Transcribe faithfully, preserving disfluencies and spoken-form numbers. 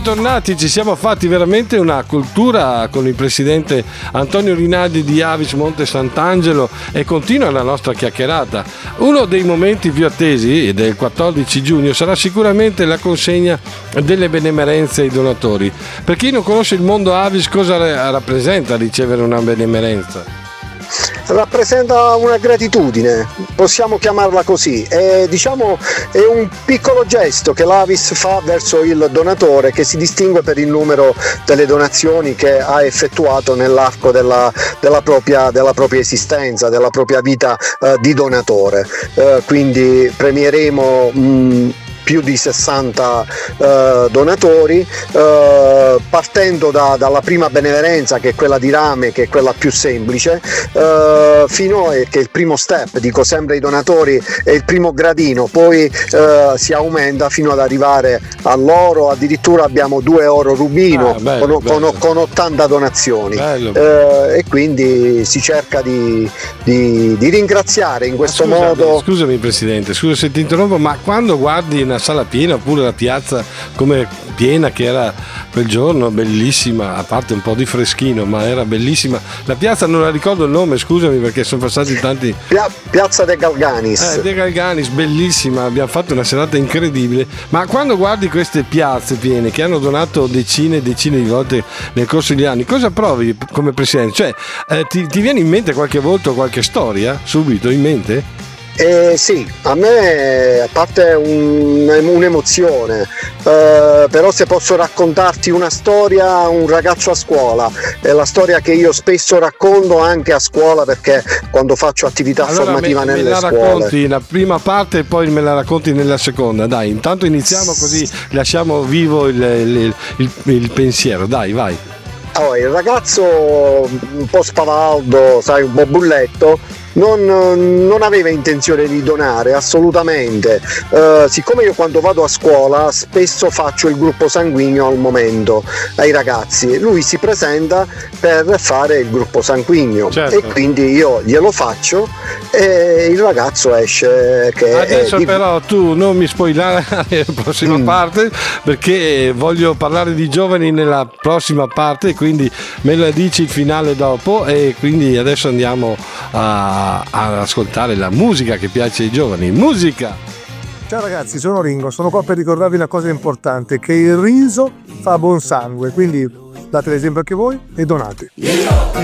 bentornati, ci siamo fatti veramente una cultura con il presidente Antonio Rinaldi di Avis Monte Sant'Angelo e continua la nostra chiacchierata. Uno dei momenti più attesi del quattordici giugno sarà sicuramente la consegna delle benemerenze ai donatori. Per chi non conosce il mondo Avis, cosa rappresenta ricevere una benemerenza? Rappresenta una gratitudine, possiamo chiamarla così, è, diciamo, è un piccolo gesto che l'Avis fa verso il donatore, che si distingue per il numero delle donazioni che ha effettuato nell'arco della, della, propria, della propria esistenza, della propria vita eh, di donatore. Eh, quindi premieremo mh, più di sessanta eh, donatori, eh, partendo da, dalla prima benemerenza, che è quella di rame, che è quella più semplice, eh, fino a che il primo step, dico sempre ai donatori, è il primo gradino, poi eh, si aumenta fino ad arrivare all'oro, addirittura abbiamo due oro rubino, ah, bello, con, bello. Con, con ottanta donazioni, bello, bello. Eh, e quindi si cerca di, di, di ringraziare in questo scusami, modo. Scusami Presidente, scusa se ti interrompo, ma quando guardi una sala piena, oppure la piazza come piena che era quel giorno, bellissima, a parte un po' di freschino, ma era bellissima la piazza, non la ricordo il nome, scusami perché sono passati tanti. Pia- piazza De Galganis. Eh, De Galganis, bellissima, abbiamo fatto una serata incredibile. Ma quando guardi queste piazze piene che hanno donato decine e decine di volte nel corso degli anni, cosa provi come presidente? Cioè eh, ti, ti viene in mente qualche volto, qualche storia subito in mente? Eh, sì, a me, a parte un, un'emozione, eh, però se posso raccontarti una storia, un ragazzo a scuola, è la storia che io spesso racconto anche a scuola, perché quando faccio attività allora formativa me, nelle me la scuole. racconti la prima parte e poi me la racconti nella seconda, dai, intanto iniziamo così lasciamo vivo il, il, il, il pensiero, dai, vai. Allora, il ragazzo un po' spavaldo, sai, un po' bulletto, Non, non aveva intenzione di donare assolutamente. Uh, siccome io quando vado a scuola spesso faccio il gruppo sanguigno al momento ai ragazzi, lui si presenta per fare il gruppo sanguigno, certo. E quindi io glielo faccio e il ragazzo esce che adesso è... però tu non mi spoilare la prossima mm. parte, perché voglio parlare di giovani nella prossima parte, quindi me la dici il finale dopo, e quindi adesso andiamo a ad ascoltare la musica che piace ai giovani. Musica! Ciao ragazzi, sono Ringo, sono qua per ricordarvi una cosa importante, che il riso fa buon sangue, quindi date l'esempio anche voi e donate.